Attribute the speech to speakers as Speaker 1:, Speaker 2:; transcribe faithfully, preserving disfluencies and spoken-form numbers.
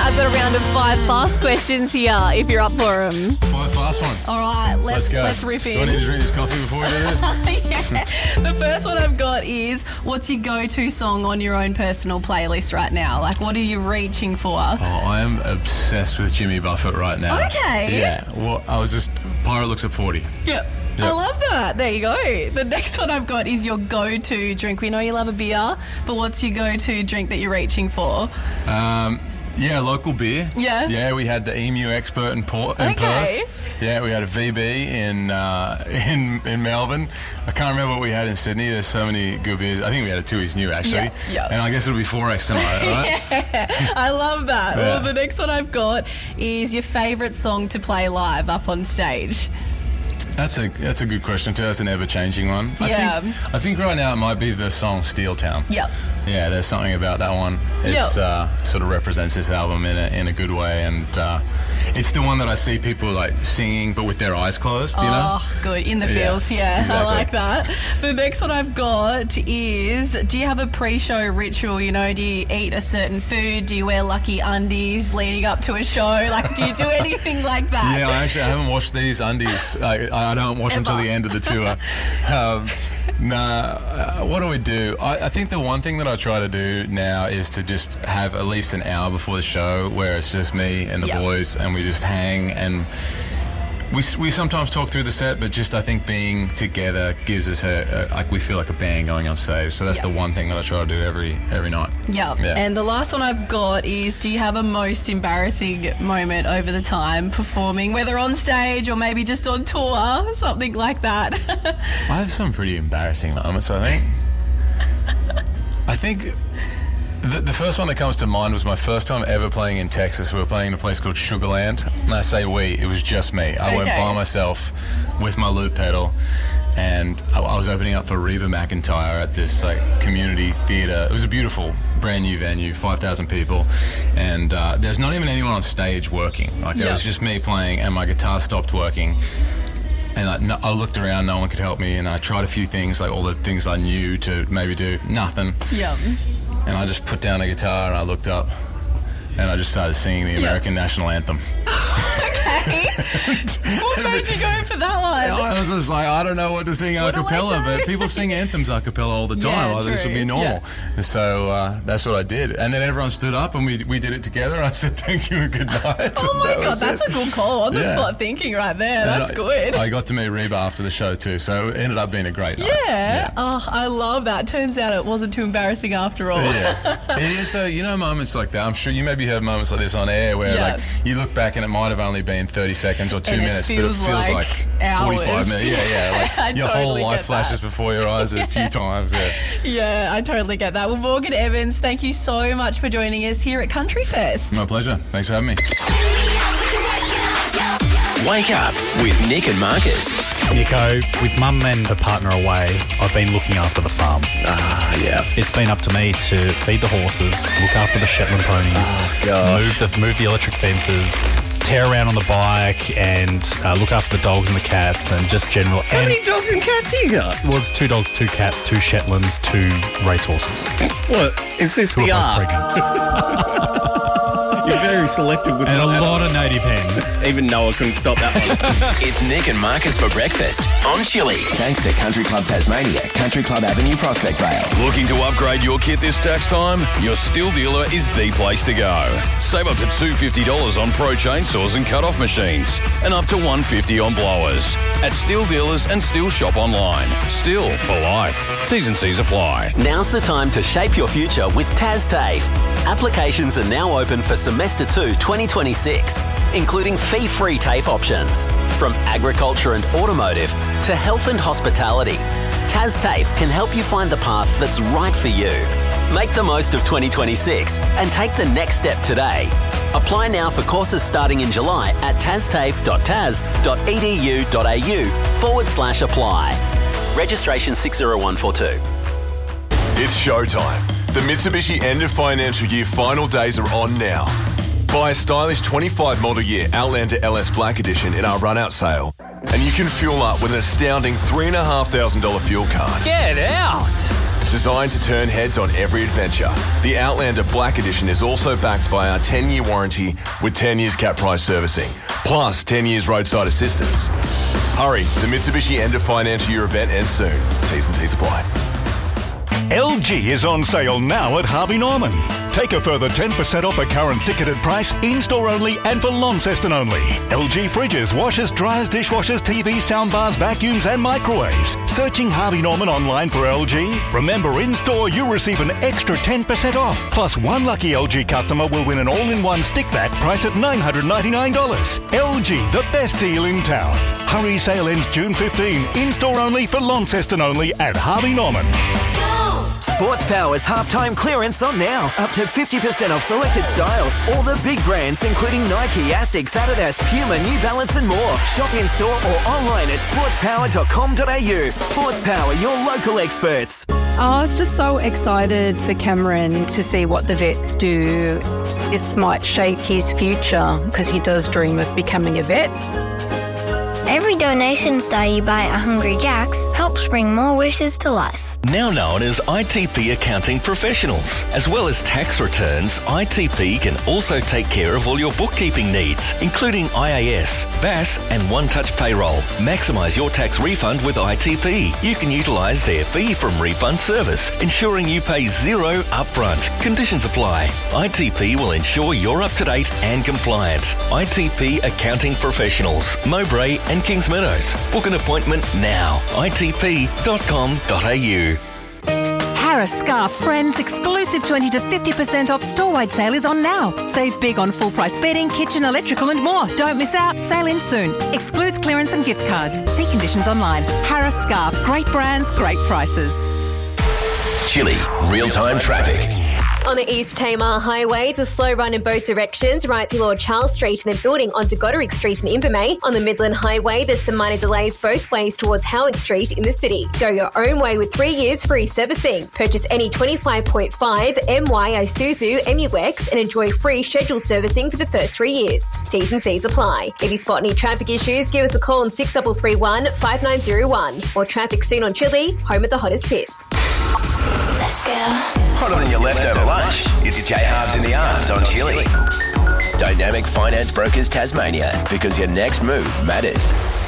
Speaker 1: I've got a round of five fast questions here, if you're up for them.
Speaker 2: Five fast ones.
Speaker 3: All right, let's
Speaker 2: Let's go.
Speaker 3: let's rip in.
Speaker 2: Do I need to drink this coffee before we do this?
Speaker 3: Yeah. The first one I've got is, what's your go-to song on your own personal playlist right now? Like, what are you reaching for?
Speaker 2: Oh, I am obsessed with Jimmy Buffett right now.
Speaker 3: Okay.
Speaker 2: Yeah. Well, I was just... Pirate looks at forty.
Speaker 3: Yep.
Speaker 2: Yep.
Speaker 3: I love that. There you go. The next one I've got is your go-to drink. We know you love a beer, but what's your go-to drink that you're reaching for?
Speaker 2: Um, yeah, local beer.
Speaker 3: Yeah?
Speaker 2: Yeah, we had the Emu Expert in, Port, in
Speaker 3: Okay.
Speaker 2: Perth. Yeah, we had a V B in uh, in in Melbourne. I can't remember what we had in Sydney. There's so many good beers. I think we had a Tooheys New, actually.
Speaker 3: Yeah, yeah.
Speaker 2: And I guess it'll be four X tonight, right?
Speaker 3: Yeah, I love that.
Speaker 2: Yeah.
Speaker 3: Well, the next one I've got is your favourite song to play live up on stage.
Speaker 2: That's a that's a good question too. That's an ever-changing one. I
Speaker 3: Yeah.
Speaker 2: think I think right now it might be the song Steel Town.
Speaker 3: Yep.
Speaker 2: Yeah, there's something about that one. It's
Speaker 3: Yep.
Speaker 2: uh, sort of represents this album in a in a good way, and uh, it's the one that I see people like singing but with their eyes closed. You know.
Speaker 3: Oh, good. In the
Speaker 2: Yeah,
Speaker 3: feels, yeah.
Speaker 2: exactly.
Speaker 3: I like that. The next one I've got is, do you have a pre-show ritual? You know, do you eat a certain food? Do you wear lucky undies leading up to a show? Like, do you do anything like that?
Speaker 2: Yeah, I actually I haven't washed these undies. I, I don't wash them till
Speaker 3: Ever.
Speaker 2: the end of the tour. Um, nah, uh, what do we do? I, I think the one thing that I try to do now is to just have at least an hour before the show where it's just me and the
Speaker 3: Yep.
Speaker 2: boys, and we just hang, and we we sometimes talk through the set, but just I think being together gives us a, a like we feel like a band going on stage. So that's
Speaker 3: Yep.
Speaker 2: the one thing that I try to do every every night.
Speaker 3: Yep.
Speaker 2: Yeah.
Speaker 3: And the last one I've got is, do you have a most embarrassing moment over the time performing, whether on stage or maybe just on tour, something like that?
Speaker 2: I have some pretty embarrassing moments, I think. I think the, the first one that comes to mind was my first time ever playing in Texas. We were playing in a place called Sugarland. And I say we, it was just me. I went
Speaker 3: Okay.
Speaker 2: by myself with my loop pedal, and I, I was opening up for Reba McEntire at this like community theatre. It was a beautiful, brand new venue, five thousand people, and uh, there's not even anyone on stage working. Like, it
Speaker 3: Yep.
Speaker 2: was just me playing, and my guitar stopped working. And I, no, I looked around, no one could help me, and I tried a few things, like all the things I knew to maybe do, nothing.
Speaker 3: Yep.
Speaker 2: And I just put down a guitar and I looked up and I just started singing the American National Anthem.
Speaker 3: Okay. What made you go for that one?
Speaker 2: I was just like, I don't know what to sing a
Speaker 3: What do I
Speaker 2: cappella,
Speaker 3: do?
Speaker 2: but people sing anthems a cappella all the time.
Speaker 3: Yeah,
Speaker 2: Like, this
Speaker 3: true.
Speaker 2: would be normal.
Speaker 3: Yeah.
Speaker 2: And so uh, that's what I did. And then everyone stood up and we we did it together. And I said, thank you and good night.
Speaker 3: Oh my
Speaker 2: That
Speaker 3: God,
Speaker 2: was
Speaker 3: that's
Speaker 2: it.
Speaker 3: a good call. On the
Speaker 2: Yeah.
Speaker 3: spot thinking right there.
Speaker 2: And
Speaker 3: That's
Speaker 2: I-
Speaker 3: good.
Speaker 2: I got to meet Reba after the show too, so it ended up being a great night.
Speaker 3: yeah. Oh, I love that. Turns out it wasn't too embarrassing after all.
Speaker 2: Yeah. It is though, you know, moments like that. I'm sure you maybe have moments like this on air where
Speaker 3: Yeah.
Speaker 2: like you look back and it might have only been thirty seconds or two
Speaker 3: And it
Speaker 2: minutes,
Speaker 3: feels
Speaker 2: but it feels
Speaker 3: like
Speaker 2: like, forty-five
Speaker 3: hours.
Speaker 2: minutes. Yeah, yeah.
Speaker 3: I
Speaker 2: Like your
Speaker 3: totally
Speaker 2: whole life
Speaker 3: get
Speaker 2: flashes
Speaker 3: that.
Speaker 2: before your eyes a few times. Yeah.
Speaker 3: Yeah, I totally get that. Well, Morgan Evans, thank you so much for joining us here at Country Fest.
Speaker 2: My pleasure. Thanks for having me.
Speaker 4: Wake up with Nick and Marcus.
Speaker 5: Nico, with mum and her partner away, I've been looking after the farm.
Speaker 4: Ah, yeah.
Speaker 5: It's been up to me to feed the horses, look after the Shetland ponies,
Speaker 4: Oh, gosh.
Speaker 5: move the move the electric fences, tear around on the bike, and uh, look after the dogs and the cats, and just general.
Speaker 4: How
Speaker 5: and,
Speaker 4: many dogs and cats you got?
Speaker 5: well, it's two dogs, two cats, two Shetlands, two racehorses.
Speaker 4: What? Is this
Speaker 5: Two
Speaker 4: the
Speaker 5: are both
Speaker 4: ark?
Speaker 5: pregnant.
Speaker 4: You're very selective with
Speaker 5: And a
Speaker 4: that.
Speaker 5: lot of native hens.
Speaker 4: Even Noah couldn't stop that one.
Speaker 6: It's Nick and Marcus for breakfast on Chili. Thanks to Country Club Tasmania, Country Club Avenue, Prospect Vale.
Speaker 7: Looking to upgrade your kit this tax time? Your Stihl dealer is the place to go. Save up to two hundred fifty dollars on pro chainsaws and cut-off machines, and up to one hundred fifty dollars on blowers. At Stihl dealers and Stihl shop online. Stihl for life. T's and C's apply.
Speaker 8: Now's the time to shape your future with TasTAFE. Applications are now open for Semester two twenty twenty-six, including fee-free TAFE options. From agriculture and automotive to health and hospitality, TasTAFE can help you find the path that's right for you. Make the most of twenty twenty-six and take the next step today. Apply now for courses starting in July at tastafe.tas.edu.au forward slash apply. Registration six zero one four two.
Speaker 9: It's showtime. The Mitsubishi end of financial year final days are on now. Buy a stylish twenty-five model year Outlander L S Black Edition in our run-out sale, and you can fuel up with an astounding three thousand five hundred dollars fuel card.
Speaker 10: Get out!
Speaker 9: designed to turn heads on every adventure. The Outlander Black Edition is also backed by our ten-year warranty with ten years cap price servicing, plus ten years roadside assistance. Hurry, the Mitsubishi end of financial year event ends soon. T's and C's apply.
Speaker 10: L G is on sale now at Harvey Norman. Take a further ten percent off the current ticketed price, in-store only and for Launceston only. L G fridges, washers, dryers, dishwashers, T Vs, soundbars, vacuums and microwaves. Searching Harvey Norman online for L G? Remember, in-store you receive an extra ten percent off. Plus, one lucky L G customer will win an all-in-one stick vac priced at nine hundred ninety-nine dollars. L G, the best deal in town. Hurry, sale ends June fifteenth. In-store only for Launceston only at Harvey Norman.
Speaker 11: Sports Power's halftime clearance on now. Up to fifty percent off selected styles. All the big brands including Nike, Asics, Adidas, Puma, New Balance and more. Shop in store or online at sports power dot com dot a u. Sports Power, your local experts.
Speaker 12: I was just so excited for Cameron to see what the vets do. This might shape his future because he does dream of becoming a vet.
Speaker 13: Every donation star you buy at Hungry Jack's helps bring more wishes to life.
Speaker 14: Now known as I T P Accounting Professionals. As well as tax returns, I T P can also take care of all your bookkeeping needs, including I A S, B A S and One Touch Payroll. Maximise your tax refund with I T P. You can utilise their fee from refund service, ensuring you pay zero upfront. Conditions apply. I T P will ensure you're up to date and compliant. I T P Accounting Professionals, Mowbray and Kings Meadows. Book an appointment now. I T P dot com dot a u.
Speaker 15: Harris Scarf Friends exclusive twenty to fifty percent off store-wide sale is on now. Save big on full-price bedding, kitchen, electrical and more. Don't miss out. Sale ends soon. Excludes clearance and gift cards. See conditions online. Harris Scarf. Great brands, great prices.
Speaker 6: Chili, real-time traffic.
Speaker 16: On the East Tamar Highway, it's a slow run in both directions, right through Lord Charles Street and then building onto Goderic Street in Invermay. On the Midland Highway, there's some minor delays both ways towards Howard Street in the city. Go your own way with three years free servicing. Purchase any twenty-five point five M Y Isuzu M U X and enjoy free scheduled servicing for the first three years. T's and C's apply. If you spot any traffic issues, give us a call on six three three one, five nine zero one. More traffic soon on Chili, home of the hottest hits.
Speaker 13: Let's go.
Speaker 6: Hotter than your leftover lunch. It's J Halves in the Arms on Chili. Dynamic Finance Brokers Tasmania, because your next move matters.